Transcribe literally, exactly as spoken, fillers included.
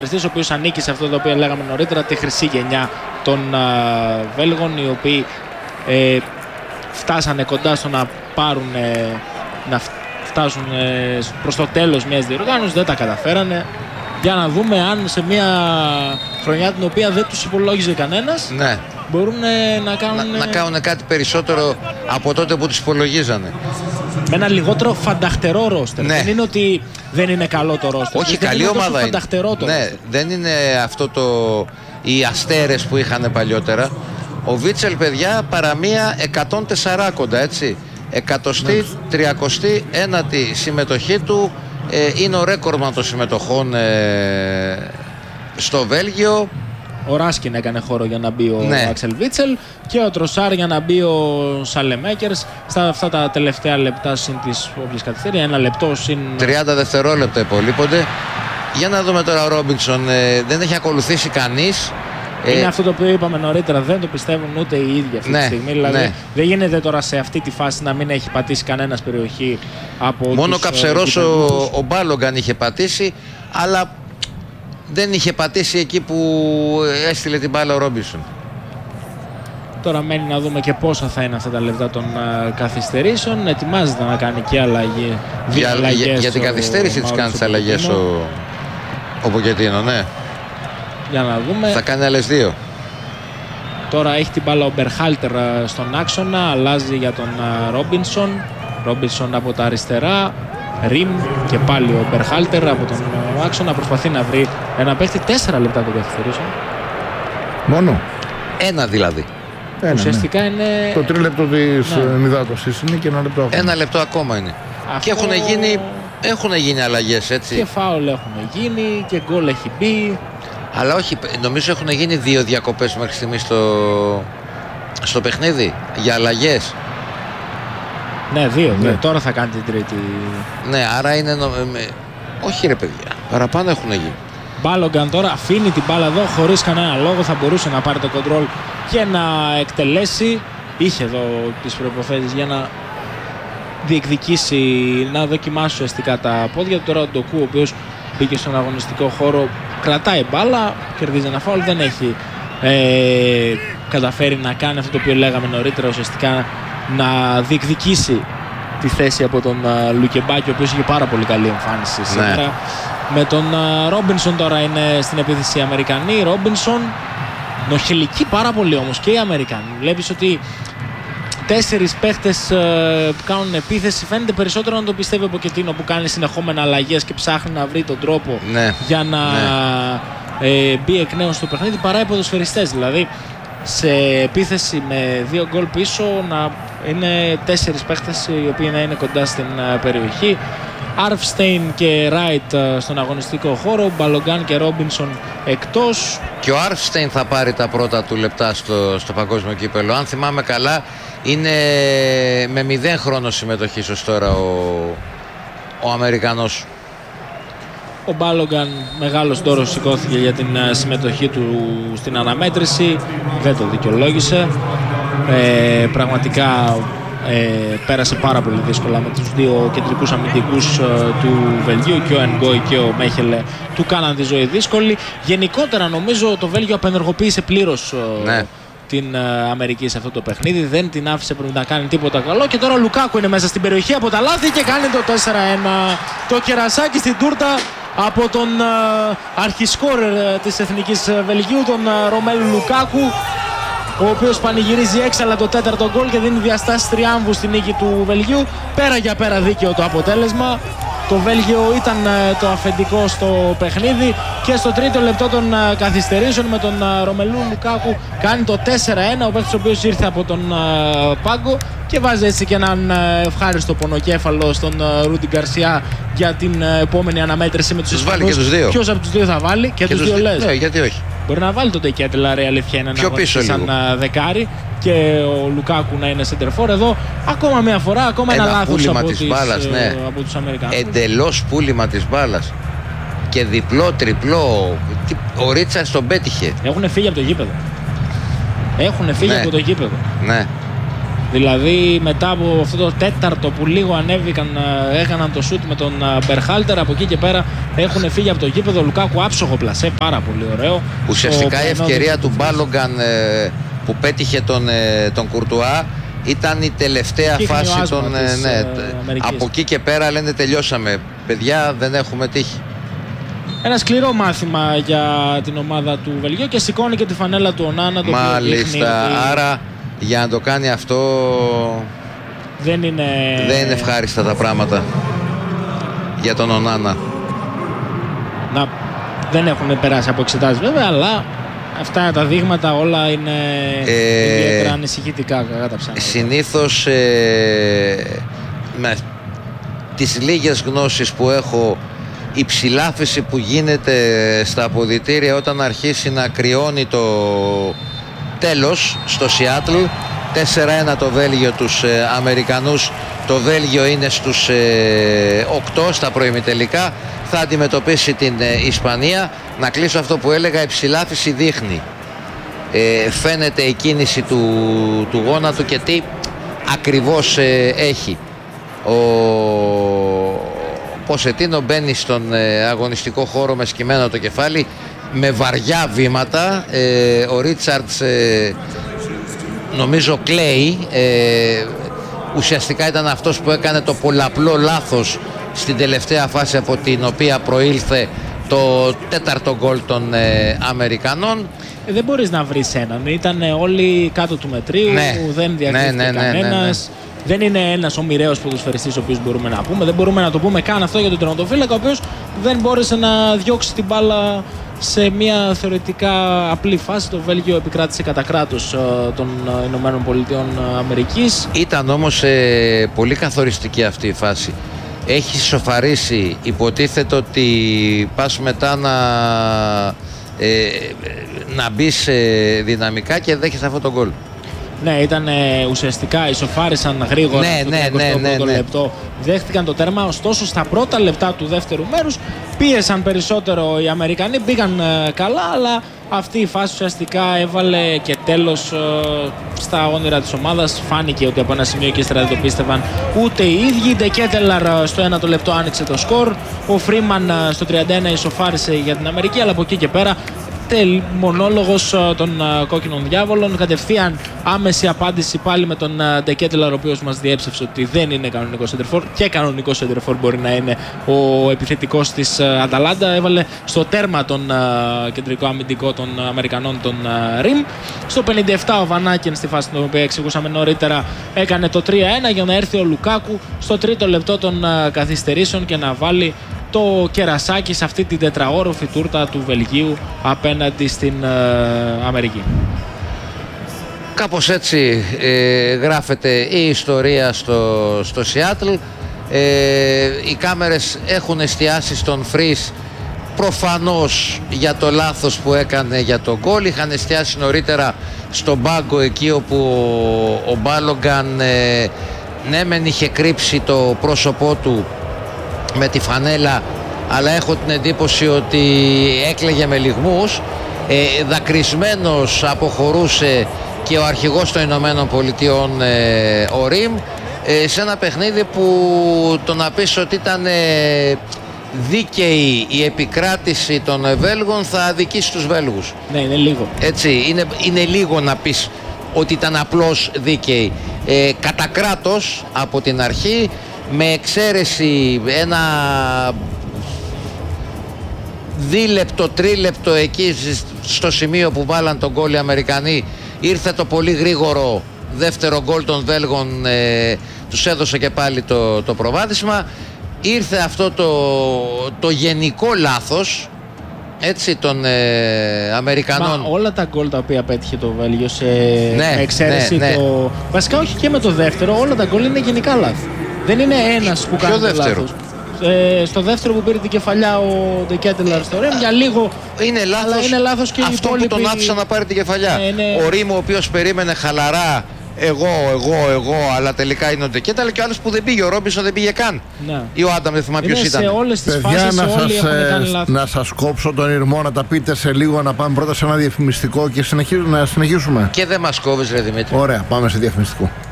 ο οποίος ανήκει σε αυτό το οποίο λέγαμε νωρίτερα, τη χρυσή γενιά των α, Βέλγων, οι οποίοι ε, φτάσανε κοντά στο να πάρουν, ε, να φτάσουν ε, προς το τέλος μιας διοργάνωσης, δεν τα καταφέρανε. Για να δούμε αν σε μια χρονιά την οποία δεν τους υπολόγιζε κανένας, ναι, μπορούν ε, να κάνουν... Να, να κάνουν κάτι περισσότερο από τότε που τους υπολογίζανε. Με ένα λιγότερο φανταχτερό ρόστερ. Ναι. Δεν είναι ότι δεν είναι καλό το ρόστερ. Όχι, καλή ομάδα είναι. Το ναι, δεν είναι αυτό το... οι αστέρες που είχαν παλιότερα. Ο Βίτσελ, παιδιά, παραμία εκατόν τέσσερα κοντά, έτσι. εκατοστή τριακοστή ένατη συμμετοχή του. Ε, είναι ο ρέκορμαν των συμμετοχών ε, στο Βέλγιο. Ο Ράσκιν έκανε χώρο για να μπει ο ναι. Άξελ Βίτσελ και ο Τροσάρ για να μπει ο Σαλεμέκερς στα αυτά τα τελευταία λεπτά συν τις όποιες καθυστερίες. Ένα λεπτό συν... τριάντα δευτερόλεπτα υπολείπονται. Για να δούμε τώρα ο Ρόμπινσον. Ε, δεν έχει ακολουθήσει κανείς. Είναι ε, αυτό το οποίο είπαμε νωρίτερα. Δεν το πιστεύουν ούτε οι ίδιοι αυτή ναι, τη στιγμή. Δηλαδή ναι. δεν γίνεται τώρα σε αυτή τη φάση να μην έχει πατήσει κανένας περιοχή από μόνο τους, καψερός ο, ο Μπάλογκαν είχε πατήσει, αλλά δεν είχε πατήσει εκεί που έστειλε την μπάλα ο Ρόμπινσον. Τώρα μένει να δούμε και πόσα θα είναι αυτά τα λεπτά των uh, καθυστερήσεων. Ετοιμάζεται να κάνει και αλλαγή. Για, για, για την καθυστέρηση της κάνει τις αλλαγές ο, ο Ποκετίνο, ναι. Για να δούμε. Θα κάνει άλλες δύο. Τώρα έχει την μπάλα ο Μπερχάλτερ στον άξονα. Αλλάζει για τον Ρόμπινσον. Ρόμπινσον από τα αριστερά. Ριμ και πάλι ο Μπερχάλτερ από τον άξονα. Προσπαθεί να βρει ένα παίχτη. Τέσσερα λεπτά των καθυστερήσεων. Μόνο. Ένα δηλαδή. Ένα, ουσιαστικά ναι. είναι. Το τρίλεπτο της ναι. υδάτωσης είναι και ένα λεπτό ακόμα. Ένα λεπτό ακόμα είναι. Αυτό... Και έχουν γίνει, έχουν γίνει αλλαγές, έτσι. Και φάουλ έχουν γίνει και γκολ έχει μπει. Αλλά όχι, νομίζω έχουν γίνει δύο διακοπές μέχρι στιγμή στο, στο παιχνίδι για αλλαγές. Ναι, δύο. Ναι. Τώρα θα κάνει την τρίτη. Ναι, άρα είναι. Νο... Όχι, ρε παιδιά, παραπάνω έχουν γίνει. Μπάλογκαν τώρα αφήνει την μπάλα εδώ χωρίς κανένα λόγο. Θα μπορούσε να πάρει το κοντρόλ και να εκτελέσει. Είχε εδώ τις προϋποθέσεις για να διεκδικήσει, να δοκιμάσει ουσιαστικά τα πόδια του. Τώρα ο Ντοκού, ο οποίος μπήκε στον αγωνιστικό χώρο, κρατάει μπάλα, κερδίζει ένα φάουλ, δεν έχει ε, καταφέρει να κάνει αυτό το οποίο λέγαμε νωρίτερα, ουσιαστικά να διεκδικήσει τη θέση από τον uh, Λουκεμπάκη, ο οποίος είχε πάρα πολύ καλή εμφάνιση σήμερα. Ναι. Με τον Ρόμπινσον uh, τώρα είναι στην επίθεση οι Αμερικανοί. Ρόμπινσον νοχελική πάρα πολύ όμως και οι Αμερικανοί. Βλέπεις ότι τέσσερις παίχτες uh, που κάνουν επίθεση, φαίνεται περισσότερο να το πιστεύει ο Ποκετίνο, που κάνει συνεχόμενα αλλαγές και ψάχνει να βρει τον τρόπο ναι. για να ναι. ε, μπει εκ νέου στο παιχνίδι, παρά οι ποδοσφαιριστές. Δηλαδή σε επίθεση με δύο γκολ πίσω να είναι τέσσερις παίχτες οι οποίοι να είναι κοντά στην uh, περιοχή. Αρφστέιν και Ράιτ uh, στον αγωνιστικό χώρο, Μπαλογκάν και Ρόμπινσον εκτός. Και ο Αρφστέιν θα πάρει τα πρώτα του λεπτά στο, στο παγκόσμιο κύπελλο. Αν θυμάμαι καλά, είναι με μηδέν χρόνο συμμετοχής ως τώρα ο, ο Αμερικανός. Ο Μπάλογκαν, μεγάλος ντόρος σηκώθηκε για την uh, συμμετοχή του στην αναμέτρηση, δεν το δικαιολόγησε. Ε, πραγματικά ε, πέρασε πάρα πολύ δύσκολα με τους δύο κεντρικούς αμυντικούς uh, του Βελγίου, και ο Ενγκόι και ο Μέχελε του κάναν τη ζωή δύσκολη. Γενικότερα νομίζω το Βέλγιο απενεργοποίησε πλήρως uh, ναι. την uh, Αμερική σε αυτό το παιχνίδι, δεν την άφησε να κάνει τίποτα καλό. Και τώρα ο Λουκάκου είναι μέσα στην περιοχή από τα λάθη και κάνει το τέσσερα ένα. Το κερασάκι στην τούρτα από τον uh, αρχισκόρερ uh, της Εθνικής uh, Βελγίου, τον uh, Ρωμέλου Λουκάκου, ο οποίος πανηγυρίζει έξαλα το τέταρτο γκολ και δίνει διαστάσεις τριάμβου στη νίκη του Βελγίου. Πέρα για πέρα δίκαιο το αποτέλεσμα. Το Βέλγιο ήταν uh, το αφεντικό στο παιχνίδι και στο τρίτο λεπτό των uh, καθυστερήσεων με τον uh, Ρωμελού Λουκάκου κάνει το τέσσερα ένα, ο παίκτης ο οποίος ήρθε από τον uh, πάγκο και βάζει έτσι και έναν uh, ευχάριστο πονοκέφαλο στον uh, Ρούντι Γκαρσιά για την uh, επόμενη αναμέτρηση με τους Ισπανούς. Ποιος από τους δύο θα βάλει και, και τους δύο λες. Ναι, γιατί όχι. Μπορεί να βάλει το Ντεκέτελα, ρε, αλήθεια είναι, πιο να πίσω σαν uh, δεκάρι και ο Λουκάκου να είναι center for. Εδώ ακόμα μια φορά, ακόμα ένα, ένα λάθος από, τις, μπάλας, ναι. από τους Αμερικανούς. Εντελώς πούλημα της μπάλας. Και διπλό, τριπλό. Ο Ρίτσαρντς τον πέτυχε. Έχουν φύγει από το γήπεδο. Έχουν φύγει ναι. από το γήπεδο. Ναι. Δηλαδή μετά από αυτό το τέταρτο που λίγο ανέβηκαν, έκαναν το σούτ με τον Μπερχάλτερ, από εκεί και πέρα έχουν φύγει από το γήπεδο. Ο Λουκάκου άψογο πλασέ, πάρα πολύ ωραίο. Ουσιαστικά η ευκαιρία του Μπάλογκαν ε, που πέτυχε τον, ε, τον Κουρτουά ήταν η τελευταία φάση των, ε, ναι, ε, από εκεί και πέρα λένε τελειώσαμε παιδιά, δεν έχουμε τύχει. Ένα σκληρό μάθημα για την ομάδα του Βελγίου και σηκώνει και τη φανέλα του Ονάνα. Μάλιστα, άρα για να το κάνει αυτό δεν είναι, δεν είναι ευχάριστα τα πράγματα για τον Ονάνα. Να, δεν έχουν περάσει από εξετάσεις βέβαια, αλλά αυτά τα δείγματα όλα είναι ε, ιδιαίτερα ανησυχητικά κατά ψέματα. Συνήθως ε, με τις λίγες γνώσεις που έχω, η ψηλάφιση που γίνεται στα αποδυτήρια όταν αρχίσει να κρυώνει το τέλος στο Σιάτλ, τέσσερα ένα το Βέλγιο τους ε, Αμερικανούς, το Βέλγιο είναι στους ε, οκτώ στα προημιτελικά, θα αντιμετωπίσει την ε, Ισπανία. Να κλείσω αυτό που έλεγα, η ψηλάφιση δείχνει, ε, φαίνεται η κίνηση του, του γόνατου και τι ακριβώς ε, έχει. Ο Ποσετίνο μπαίνει στον ε, αγωνιστικό χώρο με σκυμμένο το κεφάλι, με βαριά βήματα. ε, ο Ρίτσαρτς ε, νομίζω κλαίει, ε, ουσιαστικά ήταν αυτός που έκανε το πολλαπλό λάθος στην τελευταία φάση από την οποία προήλθε το τέταρτο γκολ των ε, Αμερικανών. Ε, δεν μπορείς να βρεις έναν, ήταν όλοι κάτω του μετρίου, ναι, δεν διακρίθηκε ναι, ναι, κανένας. ναι, ναι, ναι. Δεν είναι ένας ο μοιραίος ποδοσφαιριστής ο οποίος μπορούμε να πούμε. Δεν μπορούμε να το πούμε καν αυτό για τον τερματοφύλακα, ο οποίος δεν μπόρεσε να διώξει την μπάλα σε μια θεωρητικά απλή φάση. Το Βέλγιο επικράτησε κατά κράτος των Ηνωμένων Πολιτειών Αμερικής. Ήταν όμως ε, πολύ καθοριστική αυτή η φάση. Έχει σοφαρίσει, υποτίθεται ότι πας μετά να, ε, να μπεις ε, δυναμικά και δέχεσαι αυτό το γκολ. Ναι, ήταν ε, ουσιαστικά ισοφάρισαν γρήγορα ναι, στο ναι, ναι, ναι, ναι. λεπτό. Δέχτηκαν το τέρμα, ωστόσο στα πρώτα λεπτά του δεύτερου μέρους πίεσαν περισσότερο οι Αμερικανοί, πήγαν ε, καλά, αλλά αυτή η φάση ουσιαστικά έβαλε και τέλος ε, στα όνειρα της ομάδας. Φάνηκε ότι από ένα σημείο και ύστερα δεν το πίστευαν ούτε οι ίδιοι. Ντεκέτελαρ στο ένα το λεπτό άνοιξε το σκορ. Ο Φρίμαν στο τριάντα ένα ισοφάρισε για την Αμερική, αλλά από εκεί και πέρα μονόλογος των κόκκινων διάβολων. Κατευθείαν άμεση απάντηση πάλι με τον Ντεκέτελαρ, ο οποίος μας διέψευσε ότι δεν είναι κανονικό σεντερφόρ, και κανονικό σεντερφόρ μπορεί να είναι ο επιθετικός της Αταλάντα. Έβαλε στο τέρμα τον κεντρικό αμυντικό των Αμερικανών, τον Ριμ. Στο πενήντα επτά ο Βανάκεν, στη φάση την οποία εξηγούσαμε νωρίτερα, έκανε το τρία ένα για να έρθει ο Λουκάκου στο τρίτο λεπτό των καθυστερήσεων και να βάλει το κερασάκι σε αυτή την τετραόροφη τούρτα του Βελγίου απέναντι στην ε, Αμερική. Κάπως έτσι ε, γράφεται η ιστορία στο, στο Σιάτλ. Ε, οι κάμερες έχουν εστιάσει στον Φρις προφανώς για το λάθος που έκανε για το γκολ. Είχαν εστιάσει νωρίτερα στον πάγκο εκεί όπου ο, ο Μπάλογκαν ε, ναι μεν είχε κρύψει το πρόσωπό του με τη φανέλα, αλλά έχω την εντύπωση ότι έκλαιγε με λυγμούς. ε, δακρυσμένος αποχωρούσε και ο αρχηγός των Ηνωμένων Πολιτειών, ε, ο Ριμ, ε, σε ένα παιχνίδι που το να πεις ότι ήταν ε, δίκαιη η επικράτηση των Βέλγων θα αδικήσει τους Βέλγους. Ναι, είναι λίγο. Έτσι, είναι, είναι λίγο να πεις ότι ήταν απλώς δίκαιη. Ε, κατά κράτος από την αρχή, με εξαίρεση ένα δίλεπτο, τρίλεπτο εκεί στο σημείο που βάλαν τον γκολ οι Αμερικανοί, ήρθε το πολύ γρήγορο δεύτερο γκολ των Βέλγων, ε, τους έδωσε και πάλι το, το προβάδισμα. Ήρθε αυτό το, το γενικό λάθος, έτσι, των ε, Αμερικανών. Μα όλα τα γκολ τα οποία πέτυχε το Βέλγιο, σε ναι, εξαίρεση ναι, ναι. το... Βασικά όχι και με το δεύτερο, όλα τα γκολ είναι γενικά λάθη. Δεν είναι ένας που κάνει το λάθος. Ε, στο δεύτερο που πήρε την κεφαλιά ο Ντεκέτελαρ στο Ριμ, για λίγο είναι λάθος, αλλά είναι λάθος και αυτό υπόλοιποι... που τον άφησαν να πάρει την κεφαλιά. Ε, είναι... Ο Ριμ, ο οποίος περίμενε χαλαρά, εγώ, εγώ, εγώ, αλλά τελικά είναι ο Ντεκέτελαρ, και ο άλλος που δεν πήγε, ο Ρόμπινσον δεν πήγε καν. Να. Ή ο Άνταμ, δεν θυμάμαι ποιος ήταν. Σε όλες τις Παιδιά, φάσεις να όλοι σας, έχουν κάνει λάθος. να σας κόψω τον ηρμό, να τα πείτε σε λίγο, να πάμε πρώτα σε ένα διαφημιστικό και συνεχίζουμε, να συνεχίσουμε. Και δεν μας κόβεις, ρε Δημήτρη. Ωραία, πάμε σε διαφημιστικό.